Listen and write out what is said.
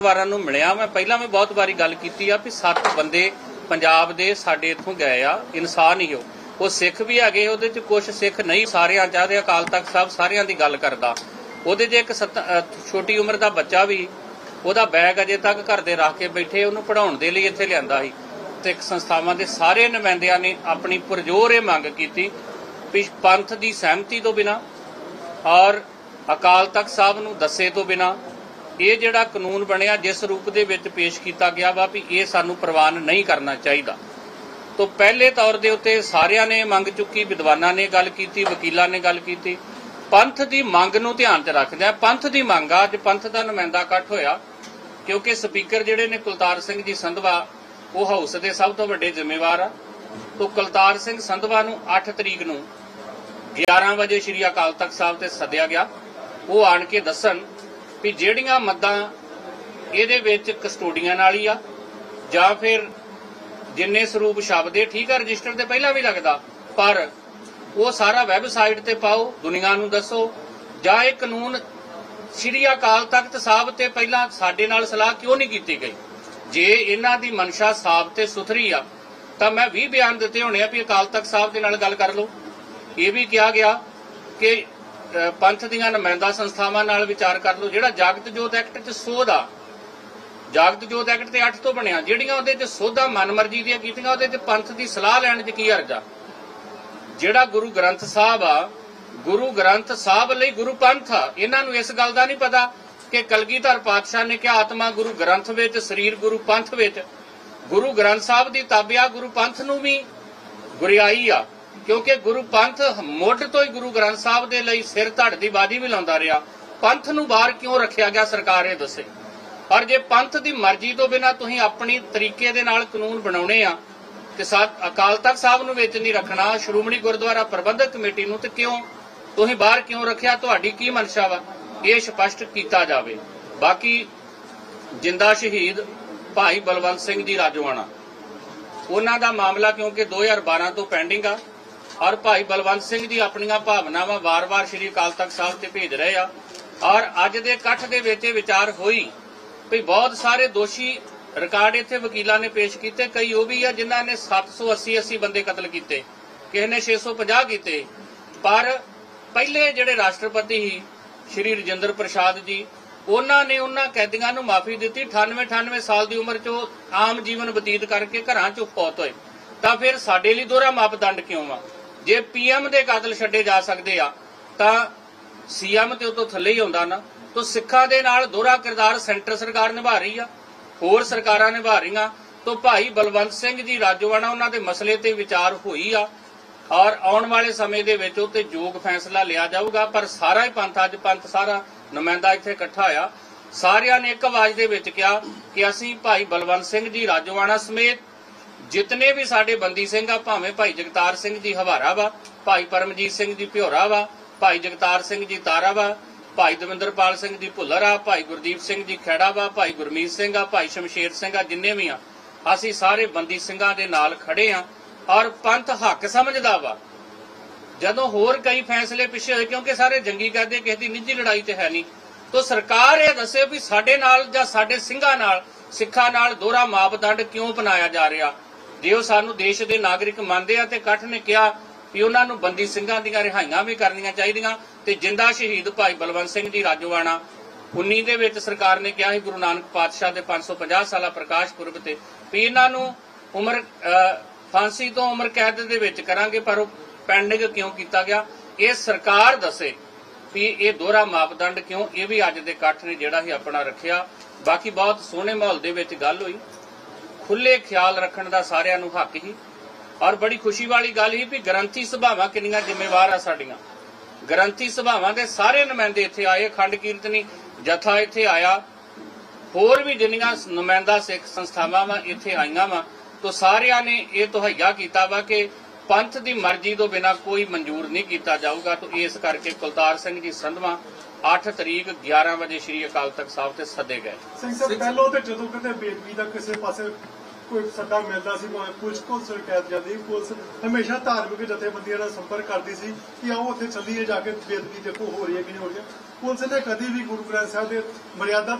ਵਾਰਾਂ ਨੂੰ ਮਿਲਿਆ। ਮੈਂ ਪਹਿਲਾਂ ਵੀ ਬਹੁਤ ਵਾਰੀ ਗੱਲ ਕੀਤੀ ਆ ਵੀ 7 ਬੰਦੇ ਪੰਜਾਬ ਦੇ ਸਾਡੇ ਇੱਥੋਂ ਗਏ ਆ, ਇਨਸਾਨ ਹੀ ਉਹ ਸਿੱਖ ਵੀ ਹੈਗੇ, ਉਹਦੇ ਚ ਕੁਝ ਸਿੱਖ ਨਹੀਂ, ਸਾਰਿਆਂ ਚਾਹਦੇ ਅਕਾਲ ਤਖਤ ਸਾਹਿਬ ਸਾਰਿਆਂ ਦੀ ਗੱਲ ਕਰਦਾ। ਉਹਦੇ 'ਚ ਇੱਕ ਛੋਟੀ ਉਮਰ ਦਾ ਬੱਚਾ ਵੀ, ਉਹਦਾ ਬੈਗ ਅਜੇ ਤੱਕ ਘਰ ਦੇ ਰੱਖ ਕੇ ਬੈਠੇ, ਉਹਨੂੰ ਪੜ੍ਹਾਉਣ ਦੇ ਲਈ ਇੱਥੇ ਲਿਆਂਦਾ ਸੀ। ਤੇ ਸੰਸਥਾਵਾਂ ਦੇ ਸਾਰੇ ਨੁਮਾਇੰਦਿਆਂ ਨੇ ਆਪਣੀ ਪੁਰਜੋਰ ਇਹ ਮੰਗ ਕੀਤੀ ਵੀ ਪੰਥ ਦੀ ਸਹਿਮਤੀ ਤੋਂ ਬਿਨਾਂ ਔਰ ਅਕਾਲ ਤਖਤ ਸਾਹਿਬ ਨੂੰ ਦੱਸੇ ਤੋਂ ਬਿਨਾਂ ਇਹ ਜਿਹੜਾ ਕਾਨੂੰਨ ਬਣਿਆ ਜਿਸ ਰੂਪ ਦੇ ਵਿੱਚ ਪੇਸ਼ ਕੀਤਾ ਗਿਆ ਵਾ ਵੀ ਇਹ ਸਾਨੂੰ ਪ੍ਰਵਾਨ ਨਹੀਂ ਕਰਨਾ ਚਾਹੀਦਾ। ਤੋਂ ਪਹਿਲੇ ਤੌਰ ਦੇ ਉੱਤੇ ਸਾਰਿਆਂ ਨੇ ਮੰਗ ਚੁੱਕੀ, ਵਿਦਵਾਨਾਂ ਨੇ ਗੱਲ ਕੀਤੀ, ਵਕੀਲਾਂ ਨੇ ਗੱਲ ਕੀਤੀ। ਪੰਥ ਦੀ ਮੰਗ ਨੂੰ ਧਿਆਨ 'ਚ ਰੱਖਦਿਆਂ ਪੰਥ ਦੀ ਮੰਗ ਆ, ਅੱਜ ਪੰਥ ਦਾ ਨੁਮਾਇੰਦਾ ਇਕੱਠ ਹੋਇਆ ਕਿਉਂਕਿ ਸਪੀਕਰ ਜਿਹੜੇ ਨੇ ਕੁਲਤਾਰ ਸਿੰਘ ਜੀ ਸੰਧਵਾ ਉਹ ਹਾਊਸ ਦੇ ਸਭ ਤੋਂ ਵੱਡੇ ਜ਼ਿੰਮੇਵਾਰ ਆ। ਤੋਂ ਕੁਲਤਾਰ ਸਿੰਘ ਸੰਧਵਾ ਨੂੰ 8 ਤਰੀਕ ਨੂੰ 11 ਵਜੇ ਸ਼੍ਰੀ ਅਕਾਲ ਤਖਤ ਸਾਹਿਬ ਤੇ ਸੱਦਿਆ ਗਿਆ। ਉਹ ਆਣ ਕੇ ਦੱਸਣ ਵੀ ਜਿਹੜੀਆਂ ਮੱਦਾਂ ਇਹਦੇ ਵਿੱਚ ਕਸਟੋਡੀਆਂ ਨਾਲ ਹੀ ਆ ਜਾਂ ਫਿਰ ਜਿੰਨੇ ਸਰੂਪ ਸ਼ਬਦ ਇਹ ਠੀਕ ਆ, ਰਜਿਸਟਰ ਤੇ ਪਹਿਲਾਂ ਵੀ ਲੱਗਦਾ, ਪਰ ਉਹ ਸਾਰਾ ਵੈਬਸਾਈਟ ਤੇ ਪਾਓ, ਦੁਨੀਆ ਨੂੰ ਦੱਸੋ। ਜਾਂ ਇਹ ਕਾਨੂੰਨ ਸ਼੍ਰੀ ਅਕਾਲ ਤਖਤ ਸਾਹਿਬ ਤੇ ਪਹਿਲਾਂ ਸਾਡੇ ਨਾਲ ਸਲਾਹ ਕਿਉਂ ਨਹੀਂ ਕੀਤੀ ਗਈ? ਜੇ ਇਹਨਾਂ ਦੀ ਮਨਸ਼ਾ ਸਾਫ਼ ਤੇ ਸੁਥਰੀ ਆ ਤਾਂ ਮੈਂ 20 ਬਿਆਨ ਦਿੱਤੇ ਹੋਣੇ ਆ ਵੀ ਅਕਾਲ ਤਖਤ ਸਾਹਿਬ ਦੇ ਨਾਲ ਗੱਲ ਕਰ ਲਓ। ਇਹ ਵੀ ਕਿਹਾ ਗਿਆ ਕਿ ਪੰਥ ਦੀਆਂ ਨੁਮਾਇੰਦਾ ਸੰਸਥਾਵਾਂ ਨਾਲ ਵਿਚਾਰ ਕਰ ਲਓ। ਜਿਹੜਾ ਜਗਤ ਜੋਤ ਐਕਟ 'ਚ ਸੋਧ ਆ, ਜਗਤ ਜੋਤ ਐਕਟ ਤੇ 8 ਤੋਂ ਬਣਿਆ, ਜਿਹੜੀਆਂ ਉਹਦੇ 'ਚ ਸੋਧਾਂ ਮਨਮਰਜ਼ੀ ਦੀਆਂ ਕੀਤੀਆਂ ਉਹਦੇ 'ਚ ਪੰਥ ਦੀ ਸਲਾਹ ਲੈਣ 'ਚ ਕੀ ਹਰਜ ਆ? ਜਿਹੜਾ ਗੁਰੂ ਗ੍ਰੰਥ ਸਾਹਿਬ ਆ, ਗੁਰੂ ਗ੍ਰੰਥ ਸਾਹਿਬ ਲਈ ਗੁਰੂ ਪੰਥ ਆ। ਇਹਨਾਂ ਨੂੰ ਇਸ ਗੱਲ ਦਾ ਨਹੀਂ ਪਤਾ ਕਿ ਕਲਗੀਧਰ ਪਾਤਸ਼ਾਹ ਨੇ ਕਿਹਾ ਆਤਮਾ ਗੁਰੂ ਗ੍ਰੰਥ ਵਿੱਚ, ਸਰੀਰ ਗੁਰੂ ਪੰਥ ਵਿੱਚ। ਗੁਰੂ ਗ੍ਰੰਥ ਸਾਹਿਬ ਦੀ ਤਾਬਿਆ ਗੁਰੂ ਪੰਥ ਨੂੰ ਵੀ ਗੁਰਿਆਈ ਆ ਕਿਉਂਕਿ ਗੁਰੂ ਪੰਥ ਮੁੱਢ ਤੋਂ ਹੀ ਗੁਰੂ ਗ੍ਰੰਥ ਸਾਹਿਬ ਦੇ ਲਈ ਸਿਰ ਧੜ ਦੀ ਬਾਜੀ ਵੀ ਲਾਉਂਦਾ ਰਿਹਾ। ਪੰਥ ਨੂੰ ਬਾਹਰ ਕਿਉਂ ਰੱਖਿਆ ਗਿਆ, ਸਰਕਾਰ ਇਹ ਦੱਸੇ। ਔਰ ਜੇ ਪੰਥ ਦੀ ਮਰਜ਼ੀ ਤੋਂ ਬਿਨਾਂ ਤੁਸੀਂ ਆਪਣੀ ਤਰੀਕੇ ਦੇ ਨਾਲ ਕਾਨੂੰਨ ਬਣਾਉਣੇ ਆ ਤੇ ਅਕਾਲ ਤਖਤ ਸਾਹਿਬ ਨੂੰ ਵਿੱਚ ਨਹੀਂ ਰੱਖਣਾ, ਸ਼੍ਰੋਮਣੀ ਗੁਰਦੁਆਰਾ ਪ੍ਰਬੰਧਕ ਕਮੇਟੀ ਨੂੰ, ਤੇ ਕਿਉਂ ਤੁਸੀਂ ਬਾਹਰ ਕਿਉਂ ਰੱਖਿਆ? ਤੁਹਾਡੀ ਕੀ ਮਨਸ਼ਾ ਵਾ? ਇਹ ਸਪਸ਼ਟ ਕੀਤਾ ਜਾਵੇ। ਬਾਕੀ ਜਿੰਦਾ ਸ਼ਹੀਦ ਭਾਈ ਬਲਵੰਤ ਸਿੰਘ ਜੀ ਰਾਜੋਆਣਾ, ਉਹਨਾਂ ਦਾ ਮਾਮਲਾ ਕਿਉਂਕਿ 2012 ਤੋਂ ਪੈਂਡਿੰਗ ਆ ਔਰ ਭਾਈ ਬਲਵੰਤ ਸਿੰਘ ਜੀ ਆਪਣੀਆਂ ਭਾਵਨਾਵਾਂ ਵਾਰ-ਵਾਰ ਸ਼੍ਰੀ ਅਕਾਲ ਤਖਤ ਸਾਹਿਬ ਤੇ ਭੇਜ ਰਹੇ ਆ। ਔਰ ਅੱਜ ਦੇ ਇਕੱਠ ਦੇ ਵਿੱਚ ਇਹ ਵਿਚਾਰ ਹੋਈ ਵੀ ਬਹੁਤ ਸਾਰੇ ਦੋਸ਼ੀ ਰਿਕਾਰਡ ਇੱਥੇ ਵਕੀਲਾਂ ਨੇ ਪੇਸ਼ ਕੀਤੇ, ਕਈ ਉਹ ਵੀ ਆ ਜਿਨ੍ਹਾਂ ਨੇ 780 ਬੰਦੇ ਕਤਲ ਕੀਤੇ, ਕਿਸੇ ਨੇ 650 ਕੀਤੇ। ਪਰ ਪਹਿਲੇ ਜਿਹੜੇ ਰਾਸ਼ਟਰਪਤੀ ਸੀ ਸ਼੍ਰੀ ਰਜਿੰਦਰ ਪ੍ਰਸਾਦ ਜੀ, ਉਹਨਾਂ ਨੇ ਉਹਨਾਂ ਕੈਦੀਆਂ ਨੂੰ ਮਾਫੀ ਦਿੱਤੀ। 98 ਸਾਲ ਦੀ ਉਮਰ 'ਚ ਉਹ ਆਮ ਜੀਵਨ ਬਤੀਤ ਕਰਕੇ ਘਰਾਂ 'ਚੋਂ ਫੌਤ ਹੋਏ। ਤਾਂ ਫਿਰ ਸਾਡੇ ਲਈ ਦੋਹਰਾ ਮਾਪਦੰਡ ਕਿਉਂ ਆ? ਜੇ ਪੀਐਮ ਦੇ ਕਾਤਲ ਛੱਡੇ ਜਾ ਸਕਦੇ ਆ ਤਾਂ ਸੀਐਮ ਤੇ ਉਤੋਂ ਥੱਲੇ ਹੀ ਆਉਂਦਾ ਨਾ। ਤਾਂ ਸਿੱਖਾਂ ਦੇ ਨਾਲ ਦੋਹਰਾ ਕਿਰਦਾਰ ਸੈਂਟਰ ਸਰਕਾਰ ਨਿਭਾ ਰਹੀ ਆ, ਹੋਰ ਸਰਕਾਰਾਂ ਨਿਭਾ ਰਹੀਆਂ। ਤਾਂ ਭਾਈ ਬਲਵੰਤ ਸਿੰਘ ਜੀ ਰਾਜੋਆਣਾ, ਉਹਨਾਂ ਦੇ ਮਸਲੇ ਤੇ ਵਿਚਾਰ ਹੋਈ ਆ ਔਰ ਆਉਣ ਵਾਲੇ ਸਮੇਂ ਦੇ ਵਿੱਚ ਉੱਤੇ ਯੋਗ ਫੈਸਲਾ ਲਿਆ ਜਾਊਗਾ। ਪਰ ਸਾਰਾ ਹੀ ਪੰਥ, ਅੱਜ ਪੰਥ ਸਾਰਾ ਨੁਮਾਇੰਦਾ ਇੱਥੇ ਇਕੱਠਾ ਹੋਇਆ, ਸਾਰਿਆਂ ਨੇ ਇੱਕ ਆਵਾਜ਼ ਦੇ ਵਿੱਚ ਕਿਹਾ ਕਿ ਅਸੀਂ ਭਾਈ ਬਲਵੰਤ ਸਿੰਘ ਜੀ ਰਾਜੋਆਣਾ ਸਮੇਤ ਜਿਤਨੇ ਵੀ ਸਾਡੇ ਬੰਦੀ ਸਿੰਘ ਆ, ਭਾਵੇਂ ਭਾਈ ਜਗਤਾਰ ਸਿੰਘ ਜੀ ਹਵਾਰਾ ਵਾ, ਭਾਈ ਪਰਮਜੀਤ ਸਿੰਘ ਜੀ ਭਿਓਰਾ ਵਾ, ਭਾਈ ਜਗਤਾਰ ਸਿੰਘ ਜੀ ਤਾਰਾ ਵਾ, ਭਾਈ ਦਵਿੰਦਰਪਾਲ ਸਿੰਘ ਜੀ ਭੁੱਲਰ ਆ, ਭਾਈ ਗੁਰਦੀਪ ਸਿੰਘ ਜੀ ਖੈੜਾ ਵਾ, ਭਾਈ ਗੁਰਮੀਤ ਸਿੰਘ ਆ, ਭਾਈ ਸ਼ਮਸ਼ੇਰ ਸਿੰਘ ਆ, ਜਿੰਨੇ ਵੀ ਆ, ਅਸੀਂ ਸਾਰੇ ਬੰਦੀ ਸਿੰਘਾਂ ਦੇ ਨਾਲ ਖੜੇ ਆ। ਔਰ ਪੰਥ ਹੱਕ ਸਮਝਦਾ ਵਾ ਜਦੋਂ ਹੋਰ ਕਈ ਫੈਸਲੇ ਪਿੱਛੇ ਹੋਏ, ਕਿਉਂਕਿ ਸਾਰੇ ਜੰਗੀ ਕਰਦੇ, ਕਿਸੇ ਦੀ ਨਿੱਜੀ ਲੜਾਈ ਤੇ ਹੈ ਨਹੀਂ। ਤਾਂ ਸਰਕਾਰ ਇਹ ਦੱਸੇ ਵੀ ਸਾਡੇ ਨਾਲ ਜਾਂ ਸਾਡੇ ਸਿੰਘਾਂ ਨਾਲ, ਸਿੱਖਾਂ ਨਾਲ ਦੋਹਰਾ ਮਾਪਦੰਡ ਕਿਉਂ ਬਣਾਇਆ ਜਾ ਰਿਹਾ? ਜੇ ਉਹ ਸਾਨੂੰ ਦੇਸ਼ ਦੇ ਨਾਗਰਿਕ ਮੰਨਦੇ ਆ ਤੇ ਇਕੱਠ ਨੇ ਕਿਹਾ ਵੀ ਉਹਨਾਂ ਨੂੰ ਬੰਦੀ ਸਿੰਘਾਂ ਦੀਆਂ ਰਿਹਾਈਆਂ ਵੀ ਕਰਨੀਆਂ ਚਾਹੀਦੀਆਂ। ਤੇ ਜਿੰਦਾ ਸ਼ਹੀਦ ਭਾਈ ਬਲਵੰਤ ਸਿੰਘ ਜੀ ਰਾਜੋਆਣਾ 19 ਦੇ ਵਿੱਚ ਸਰਕਾਰ ਨੇ ਕਿਹਾ ਸੀ ਗੁਰੂ ਨਾਨਕ ਪਾਤਸ਼ਾਹ ਦੇ 550 ਸਾਲਾ ਪ੍ਰਕਾਸ਼ ਪੁਰਬ ਤੇ ਵੀ ਇਹਨਾਂ ਨੂੰ ਉਮਰ ਫਾਂਸੀ ਤੋਂ ਉਮਰ ਕੈਦ ਦੇ ਵਿੱਚ ਕਰਾਂਗੇ, ਪਰ ਉਹ ਪੈਂਡਿੰਗ ਕਿਉਂ ਕੀਤਾ ਗਿਆ? ਇਹ ਸਰਕਾਰ ਦੱਸੇ ਵੀ ਇਹ ਦੋਹਰਾ ਮਾਪਦੰਡ ਕਿਉਂ। ਇਹ ਵੀ ਅੱਜ ਦੇ ਇਕੱਠ ਨੇ ਜਿਹੜਾ ਹੀ ਆਪਣਾ ਰੱਖਿਆ। ਬਾਕੀ ਬਹੁਤ ਸੋਹਣੇ ਮਾਹੌਲ ਦੇ ਵਿੱਚ ਗੱਲ ਹੋਈ, ਖੁੱਲੇ ਖਿਆਲ ਰੱਖਣ ਦਾ ਸਾਰਿਆਂ ਨੂੰ ਹੱਕ ਹੀ। ਔਰ ਬੜੀ ਖੁਸ਼ੀ ਵਾਲੀ ਗੱਲ ਹੀ ਵੀ ਗ੍ਰੰਥੀ ਸਭਾਵਾਂ ਕਿੰਨੀਆਂ ਜ਼ਿੰਮੇਵਾਰ ਆ ਸਾਡੀਆਂ। ਗ੍ਰੰਥੀ ਸਭਾਵਾਂ ਦੇ ਸਾਰੇ ਨੁਮਾਇੰਦੇ ਇੱਥੇ ਆਏ, ਅਖੰਡ ਕੀਰਤਨੀ ਜਥਾ ਇੱਥੇ ਆਇਆ, ਹੋਰ ਵੀ ਜਿੰਨੀਆਂ ਨੁਮਾਇੰਦਾ ਸਿੱਖ ਸੰਸਥਾਵਾਂ ਵਾ ਇੱਥੇ ਆਈਆਂ ਵਾ। ਤਾਂ ਸਾਰਿਆਂ ਨੇ ਇਹ ਤਹਈਆ ਕੀਤਾ ਵਾ ਕਿ ਪੰਥ ਦੀ ਮਰਜ਼ੀ ਤੋਂ ਬਿਨਾਂ ਕੋਈ ਮਨਜ਼ੂਰ ਨਹੀਂ ਕੀਤਾ ਜਾਊਗਾ। ਤਾਂ ਇਸ ਕਰਕੇ ਕੁਲਤਾਰ ਸਿੰਘ ਜੀ ਸੰਧਵਾ 8 ਤਰੀਕ 11 ਵਜੇ ਸ਼੍ਰੀ ਅਕਾਲ ਤਖਤ ਸਾਹਿਬ ਤੇ ਸੱਦੇ ਗਏ। ਸਿੰਘ ਸਾਹਿਬ, ਪਹਿਲਾਂ ਤੇ ਜਦੋਂ ਕਿਤੇ ਬੇਦਬੀ ਦਾ ਕਿਸੇ ਪਾਸੇ ਕੋਈ ਸੱਦਾ ਮਿਲਦਾ ਸੀ, ਪੁਲਿਸ ਕੋਲ ਸ਼ਿਕਾਇਤ ਜਾਂਦੀ, ਪੁਲਿਸ ਹਮੇਸ਼ਾ ਧਾਰਮਿਕ ਜਥੇਬੰਦੀਆਂ ਨਾਲ ਸੰਪਰਕ ਕਰਦੀ ਸੀ ਕਿ ਆਓ ਉੱਥੇ ਚੱਲੀਏ, ਜਾ ਕੇ ਬੇਦਬੀ ਦੇਖੋ ਹੋ ਰਹੀ ਹੈ ਕਿ ਨਹੀਂ ਹੋ ਰਹੀ ਹੈ। ਪੁਲਿਸ ਨੇ ਕਦੀ ਵੀ ਗੁਰੂ ਗ੍ਰੰਥ ਸਾਹਿਬ ਦੇ ਮਰਿਆਦਾ